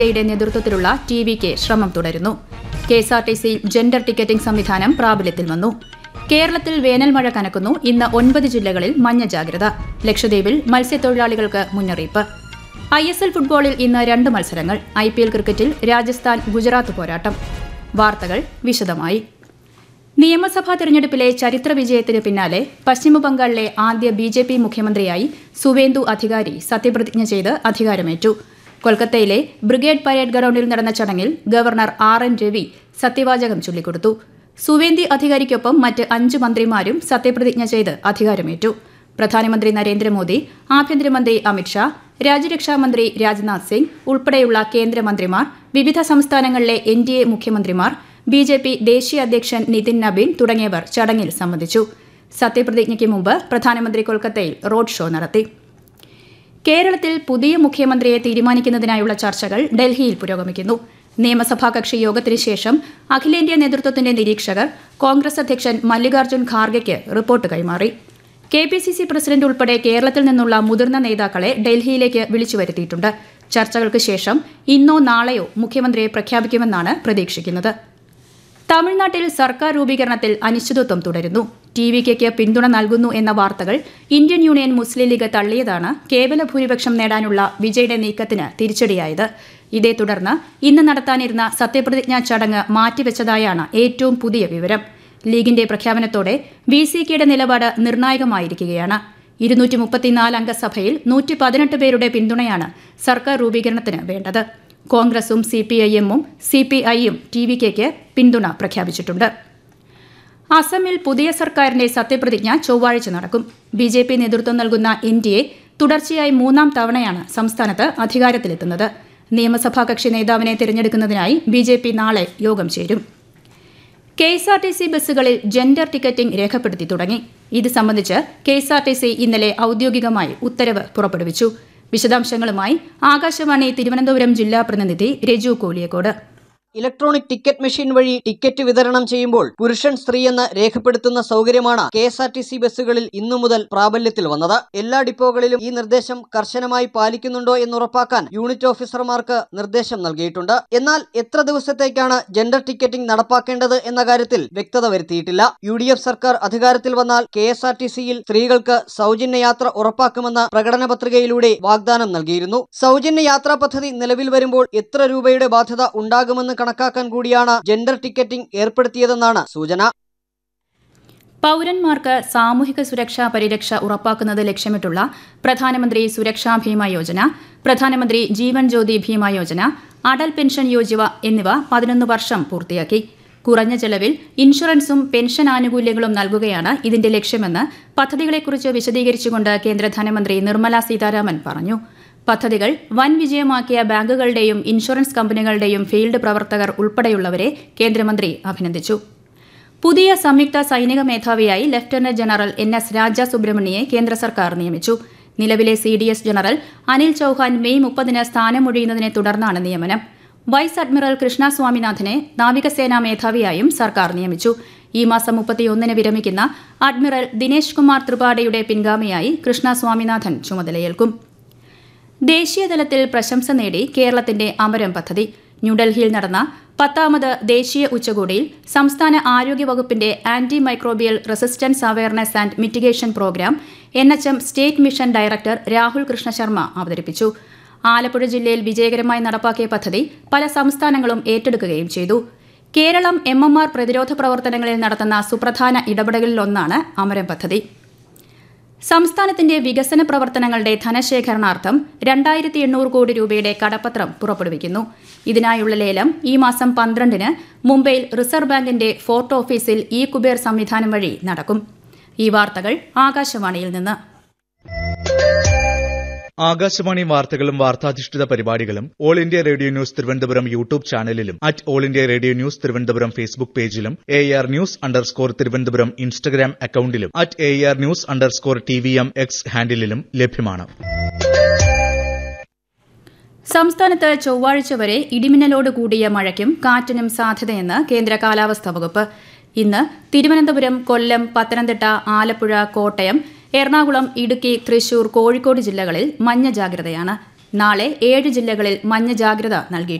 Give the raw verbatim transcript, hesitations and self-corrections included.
യുടെ നേതൃത്വത്തിലുള്ള ടി വിക്ക് ശ്രമം തുടരുന്നു. കെ എസ് ആർ ടി സിയിൽ ജെൻഡർ ടിക്കറ്റിംഗ് സംവിധാനം പ്രാബല്യത്തിൽ വന്നു. കേരളത്തിൽ വേനൽ മഴ കനക്കുന്നു. ഇന്ന് ഒൻപത് ജില്ലകളിൽ മഞ്ഞ ജാഗ്രത. ലക്ഷദ്വീപിൽ മത്സ്യത്തൊഴിലാളികൾക്ക് മുന്നറിയിപ്പ്. ഐ എസ് എൽ ഫുട്ബോളിൽ ഇന്ന് രണ്ട് മത്സരങ്ങൾ. ഐ പി എൽ ക്രിക്കറ്റിൽ രാജസ്ഥാൻ ഗുജറാത്ത് പോരാട്ടം. വാർത്തകൾ വിശദമായി. നിയമസഭാ തെരഞ്ഞെടുപ്പിലെ ചരിത്ര വിജയത്തിന് പിന്നാലെ പശ്ചിമബംഗാളിലെ ആദ്യ ബി ജെ പി മുഖ്യമന്ത്രിയായി സുവേന്ദു അധികാരി സത്യപ്രതിജ്ഞ ചെയ്ത് അധികാരമേറ്റു. കൊൽക്കത്തയിലെ ബ്രിഗേഡ് പരേഡ് ഗ്രൌണ്ടിൽ നടന്ന ചടങ്ങിൽ ഗവർണർ ആർ എൻ രവി സത്യവാചകം ചൊല്ലിക്കൊടുത്തു. സുവേന്ദി അധികാരിക്കൊപ്പം മറ്റ് അഞ്ച് മന്ത്രിമാരും സത്യപ്രതിജ്ഞ ചെയ്ത് അധികാരമേറ്റു. പ്രധാനമന്ത്രി നരേന്ദ്രമോദി, ആഭ്യന്തരമന്ത്രി അമിത്ഷാ, രാജ്യരക്ഷാമന്ത്രി രാജ്നാഥ് സിംഗ് ഉൾപ്പെടെയുള്ള കേന്ദ്രമന്ത്രിമാർ, വിവിധ സംസ്ഥാനങ്ങളിലെ എൻ ഡി എ മുഖ്യമന്ത്രിമാർ, ബി ജെ പി ദേശീയ അധ്യക്ഷൻ നിതിൻ നബീൻ തുടങ്ങിയവർ ചടങ്ങിൽ സംബന്ധിച്ചു. സത്യപ്രതിജ്ഞയ്ക്ക് മുമ്പ് പ്രധാനമന്ത്രി കൊൽക്കത്തയിൽ റോഡ് ഷോ നടത്തി. കേരളത്തിൽ പുതിയ മുഖ്യമന്ത്രിയെ തീരുമാനിക്കുന്നതിനായുള്ള ചർച്ചകൾ ഡൽഹിയിൽ പുരോഗമിക്കുന്നു. നിയമസഭാ കക്ഷി യോഗത്തിന് ശേഷം അഖിലേന്ത്യാ നേതൃത്വത്തിന്റെ നിരീക്ഷകർ കോൺഗ്രസ് അധ്യക്ഷൻ മല്ലികാർജ്ജുൻ ഖാർഗെയ്ക്ക് റിപ്പോർട്ട് കൈമാറി. K P C C president ഉൾപ്പെടെ കേരളത്തിൽ നിന്നുള്ള മുതിർന്ന നേതാക്കളെ ഡൽഹിയിലേക്ക് വിളിച്ചു വരുത്തിയിട്ടുണ്ട്. ചർച്ചകൾക്ക് ശേഷം ഇന്നോ നാളെയോ മുഖ്യമന്ത്രിയെ പ്രഖ്യാപിക്കുമെന്നാണ് പ്രതീക്ഷിക്കുന്നത്. തമിഴ്നാട്ടിൽ സർക്കാർ രൂപീകരണത്തിൽ അനിശ്ചിതത്വം തുടരുന്നു. ടി വി കെക്ക് പിന്തുണ നൽകുന്നു എന്ന വാർത്തകൾ ഇന്ത്യൻ യൂണിയൻ മുസ്ലിം ലീഗ് തള്ളിയതാണ് കേവല ഭൂരിപക്ഷം നേടാനുള്ള വിജയുടെ നീക്കത്തിന് തിരിച്ചടിയായത്. ഇതേ തുടർന്ന് ഇന്ന് നടത്താനിരുന്ന സത്യപ്രതിജ്ഞാ ചടങ്ങ് മാറ്റിവെച്ചതായാണ് ഏറ്റവും പുതിയ വിവരം. ലീഗിന്റെ പ്രഖ്യാപനത്തോടെ വി സി കെയുടെ നിലപാട് നിർണായകമായിരിക്കുകയാണ്. ഇരുന്നൂറ്റി മുപ്പത്തിനാല് അംഗ സഭയിൽ നൂറ്റി പതിനെട്ട് പേരുടെ പിന്തുണയാണ് സർക്കാർ രൂപീകരണത്തിന് വേണ്ടത്. കോൺഗ്രസും സി പി ഐ എമ്മും സി പി ഐയും ടി വി കെക്ക് പിന്തുണ പ്രഖ്യാപിച്ചിട്ടുണ്ട്. അസമിൽ പുതിയ സർക്കാരിന്റെ സത്യപ്രതിജ്ഞ ചൊവ്വാഴ്ച നടക്കും. ബി ജെ പി നേതൃത്വം നൽകുന്ന എൻ ഡി എ തുടർച്ചയായി മൂന്നാം തവണയാണ് സംസ്ഥാനത്ത് അധികാരത്തിലെത്തുന്നത്. നിയമസഭാ കക്ഷി നേതാവിനെ തിരഞ്ഞെടുക്കുന്നതിനായി ബി ജെ പി നാളെ യോഗം ചേരും. K S R T C ബസ്സുകളിൽ ജെൻഡർ ടിക്കറ്റിംഗ് രേഖപ്പെടുത്തി തുടങ്ങി. ഇത് സംബന്ധിച്ച് K S R T C ഇന്നലെ ഔദ്യോഗികമായി ഉത്തരവ് പുറപ്പെടുവിച്ചു. വിശദാംശങ്ങളുമായി ആകാശവാണി തിരുവനന്തപുരം ജില്ലാ പ്രതിനിധി Reju Koliyakode. Electronic ticket machine വഴി ടിക്കറ്റ് വിതരണം ചെയ്യുമ്പോൾ പുരുഷൻ സ്ത്രീ എന്ന് രേഖപ്പെടുത്തുന്ന സൗകര്യമാണ് K S R T C ബസ്സുകളിൽ ഇന്നു മുതൽ പ്രാബല്യത്തിൽ വന്നത്. എല്ലാ ഡിപ്പോകളിലും ഈ നിർദ്ദേശം കർശനമായി പാലിക്കുന്നുണ്ടോ എന്നുറപ്പാക്കാൻ യൂണിറ്റ് ഓഫീസർമാർക്ക് നിർദ്ദേശം നൽകിയിട്ടുണ്ട്. എന്നാൽ എത്ര ദിവസത്തേക്കാണ് ജെൻഡർ ടിക്കറ്റിംഗ് നടപ്പാക്കേണ്ടത് എന്ന കാര്യത്തിൽ വ്യക്തത വരുത്തിയിട്ടില്ല. യു ഡി എഫ് സർക്കാർ അധികാരത്തിൽ വന്നാൽ കെ എസ് ആർ ടി സിയിൽ സ്ത്രീകൾക്ക് സൗജന്യ യാത്ര ഉറപ്പാക്കുമെന്ന് പ്രകടന പത്രികയിലൂടെ വാഗ്ദാനം നൽകിയിരുന്നു. സൗജന്യ യാത്രാ പദ്ധതി നിലവിൽ വരുമ്പോൾ എത്ര രൂപയുടെ ബാധ്യത ഉണ്ടാകുമെന്ന് കണക്കാക്കാൻ കൂടിയാണ് ജെൻഡർ ടിക്കറ്റിംഗ് ഏർപ്പെടുത്തിയതെന്നാണ് സൂചന. പൌരന്മാർക്ക് സാമൂഹിക സുരക്ഷാ പരിരക്ഷ ഉറപ്പാക്കുന്നത് ലക്ഷ്യമിട്ടുള്ള പ്രധാനമന്ത്രി സുരക്ഷാ ഭീമ യോജന, പ്രധാനമന്ത്രി ജീവൻ ജ്യോതി ഭീമ യോജന, അടൽ പെൻഷൻ യോജന എന്നിവ പതിനൊന്ന് വർഷം പൂർത്തിയാക്കി. കുറഞ്ഞ ചെലവിൽ ഇൻഷുറൻസും പെൻഷൻ ആനുകൂല്യങ്ങളും നൽകുകയാണ് ഇതിന്റെ ലക്ഷ്യമെന്ന് പദ്ധതികളെക്കുറിച്ച് വിശദീകരിച്ചുകൊണ്ട് കേന്ദ്ര ധനമന്ത്രി നിർമ്മല സീതാരാമൻ പറഞ്ഞു. പദ്ധതികൾ വൻ വിജയമാക്കിയ ബാങ്കുകളുടെയും ഇൻഷുറൻസ് കമ്പനികളുടെയും ഫീൽഡ് പ്രവർത്തകർ ഉൾപ്പെടെയുള്ളവരെ കേന്ദ്രമന്ത്രി അഭിനന്ദിച്ചു. പുതിയ സംയുക്ത സൈനിക മേധാവിയായി ലഫ്റ്റനന്റ് ജനറൽ എൻ എസ് രാജ സുബ്രഹ്മണ്യയെ കേന്ദ്ര സർക്കാർ നിയമിച്ചു. നിലവിലെ C D S general Anil Chouhan May മുപ്പതിന് സ്ഥാനമൊഴിയുന്നതിനെ തുടർന്നാണ് നിയമനം. വൈസ് അഡ്മിറൽ കൃഷ്ണ സ്വാമിനാഥനെ നാവികസേനാ മേധാവിയായും സർക്കാർ നിയമിച്ചു. ഈ മാസം മുപ്പത്തിയൊന്നിന് വിരമിക്കുന്ന അഡ്മിറൽ ദിനേശ് കുമാർ ത്രിപാഠിയുടെ പിൻഗാമിയായി കൃഷ്ണ സ്വാമിനാഥൻ ചുമതലയേൽക്കും. ദേശീയതലത്തിൽ പ്രശംസ നേടി കേരളത്തിന്റെ അമരം പദ്ധതി. ന്യൂഡൽഹിയിൽ നടന്ന പത്താമത് ദേശീയ ഉച്ചകോടിയിൽ സംസ്ഥാന ആരോഗ്യ വകുപ്പിന്റെ anti microbial resistance awareness and mitigation programme N H M state mission director Rahul Krishna Sharma അവതരിപ്പിച്ചു. ആലപ്പുഴ ജില്ലയിൽ വിജയകരമായി നടപ്പാക്കിയ പദ്ധതി പല സംസ്ഥാനങ്ങളും ഏറ്റെടുക്കുകയും ചെയ്തു. കേരളം എം എം ആർ പ്രതിരോധ പ്രവർത്തനങ്ങളിൽ നടത്തുന്ന സുപ്രധാന ഇടപെടലിലൊന്നാണ് അമരം പദ്ധതി. സംസ്ഥാനത്തിന്റെ വികസന പ്രവർത്തനങ്ങളുടെ ധനശേഖരണാർത്ഥം രണ്ടായിരത്തി എണ്ണൂറ് കോടി രൂപയുടെ കടപ്പത്രം പുറപ്പെടുവിക്കുന്നു. ഇതിനായുള്ള ലേലം ഈ മാസം പന്ത്രണ്ടിന് മുംബൈയിൽ റിസർവ് ബാങ്കിന്റെ ഫോർട്ട് ഓഫീസിൽ ഇ കുബേർ സംവിധാനം വഴി നടക്കും. ഈ വാർത്തകൾ ആകാശവാണിയിൽ നിന്ന്. ആകാശവാണി വാർത്തകളും വാർത്താധിഷ്ഠിത പരിപാടികളും all India radio news Thiruvananthapuram YouTube ചാനലിലും at all India radio news Thiruvananthapuram Facebook പേജിലും A R news underscore Thiruvananthapuram Instagram അക്കൌണ്ടിലും at A R news underscore T V M X ഹാൻഡിലും ലഭ്യമാണ്. സംസ്ഥാനത്ത് ചൊവ്വാഴ്ച വരെ ഇടിമിന്നലോട് കൂടിയ മഴയ്ക്കും കാറ്റിനും സാധ്യതയെന്ന് കേന്ദ്ര കാലാവസ്ഥാ വകുപ്പ്. ഇന്ന് തിരുവനന്തപുരം, കൊല്ലം, പത്തനംതിട്ട, ആലപ്പുഴ, കോട്ടയം, എറണാകുളം, ഇടുക്കി, തൃശൂർ, കോഴിക്കോട് ജില്ലകളിൽ മഞ്ഞ ജാഗ്രതയാണ്. നാളെ ഏഴ് ജില്ലകളിൽ മഞ്ഞ ജാഗ്രത നൽകി.